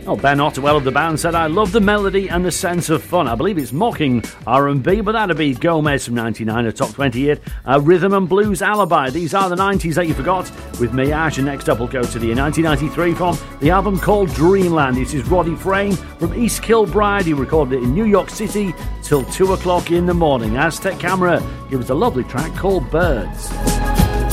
Well, Ben Ottewell of the band said, I love the melody and the sense of fun. I believe it's mocking R&B, but that'd be Gomez from 99, a top 20 hit. Rhythm and Blues Alibi. These are the 90s that you forgot with Miyaj. And next up we'll go to the year 1993 from the album called Dreamland. This is Roddy Frame from East Kilbride. He recorded it in New York City till 2 o'clock in the morning. Aztec Camera gives us a lovely track called Birds.